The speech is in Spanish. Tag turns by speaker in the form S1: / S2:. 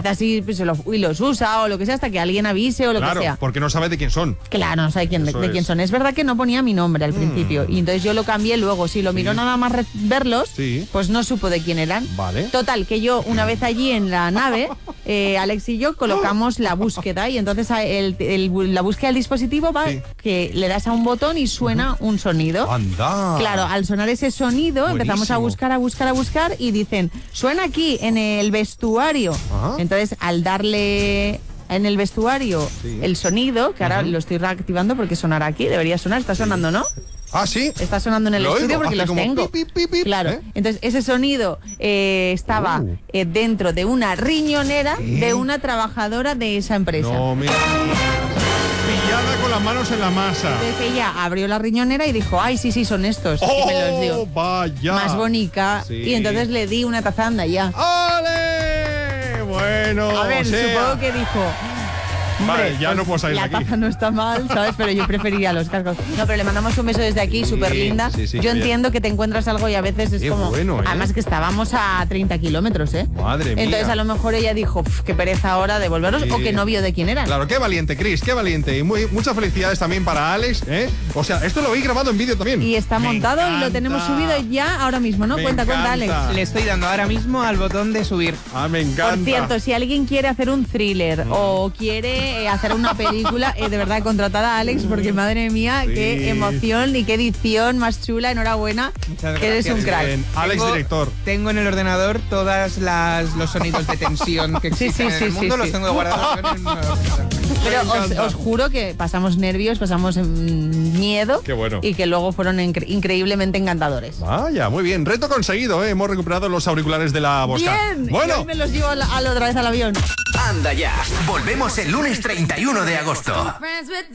S1: hace así pues, y los usa o lo que sea hasta que alguien avise o lo que sea.
S2: Claro, porque no sabe de quién son.
S1: Claro, no sabe de quién son. Es verdad que no ponía mi nombre al principio y entonces yo lo cambié luego. Si lo miró nada más verlos, pues no supo de quién eran.
S2: Vale.
S1: Total, que yo una vez allí en la nave, Alex y yo colocamos la búsqueda y entonces la búsqueda del dispositivo va que le das a un botón y suena un sonido.
S2: ¡Anda!
S1: Claro, al sonar ese sonido empezamos a buscar y dicen, suena aquí en el vestuario. Entonces al darle en el vestuario el sonido, que ahora lo estoy reactivando porque sonará aquí, debería sonar, está sonando, ¿no?
S2: Ah, sí.
S1: Está sonando en el estudio porque los tengo. Claro. Entonces, ese sonido estaba dentro de una riñonera de una trabajadora de esa empresa.
S2: No, mira. Pillada con las manos en la masa.
S1: Entonces ella abrió la riñonera y dijo, ay, sí, son estos. Y me los dio.
S2: Vaya.
S1: Más bonica. Sí. Y entonces le di una tazanda ya.
S2: ¡Ale! Bueno,
S1: a ver, supongo que dijo...
S2: Vale, ya no puedo salir de aquí.
S1: La taza no está mal, ¿sabes? Pero yo preferiría los cascos. No, pero le mandamos un beso desde aquí, súper linda. Yo entiendo que te encuentras algo y a veces es como...
S2: Bueno,
S1: Además que estábamos a 30 kilómetros, ¿eh?
S2: Madre mía.
S1: Entonces a lo mejor ella dijo, qué pereza ahora devolverlos o que no vio de quién eran.
S2: Claro, qué valiente, Chris, qué valiente. Y muchas felicidades también para Alex, ¿eh? O sea, esto lo habéis grabado en vídeo también.
S1: Y está montado y lo tenemos subido ya ahora mismo, ¿no? Cuenta, Alex.
S3: Le estoy dando ahora mismo al botón de subir.
S2: Ah, me encanta.
S1: Por cierto, si alguien quiere hacer un thriller o quiere hacer una película, de verdad, contratada a Alex, porque madre mía, qué emoción y qué edición más chula. Enhorabuena, que eres un crack.
S2: Bien. Alex, director.
S3: Tengo en el ordenador todos los sonidos de tensión que existen en el mundo, los tengo guardados en el ordenador.
S1: Pero os juro que pasamos nervios, pasamos miedo.
S2: Qué bueno.
S1: Y que luego fueron increíblemente encantadores.
S2: Vaya, muy bien. Reto conseguido, ¿eh? Hemos recuperado los auriculares de la Bosca.
S1: Bien.
S2: Bueno.
S1: Y hoy me los llevo otra vez al avión.
S4: Anda ya. Volvemos el lunes 31 de agosto.